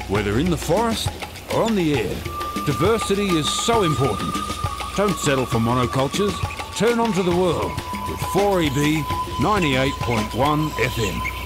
Whether in the forest or on the air, diversity is so important. Don't settle for monocultures. Turn onto the world with 4EB 98.1 FM.